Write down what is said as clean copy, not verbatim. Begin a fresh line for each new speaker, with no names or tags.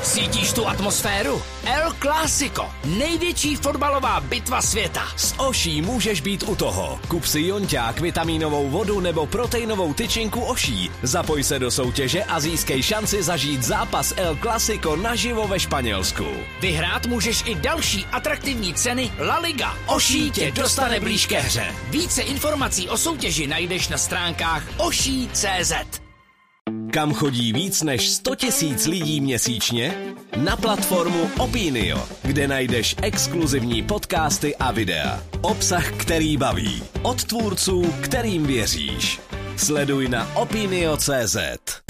Cítíš tu atmosféru? El Clásico, největší fotbalová bitva světa.
S Oší můžeš být u toho. Kup si jonťák, vitamínovou vodu nebo proteinovou tyčinku Oší. Zapoj se do soutěže a získej šanci zažít zápas El Clásico naživo ve Španělsku.
Vyhrát můžeš i další atraktivní ceny La Liga. Oší tě dostane blíž ke hře. Více informací o soutěži najdeš na stránkách oší.cz.
Kam chodí víc než 100 000 lidí měsíčně? Na platformu Opinio, kde najdeš exkluzivní podcasty a videa. Obsah, který baví. Od tvůrců, kterým věříš. Sleduj na opinio.cz.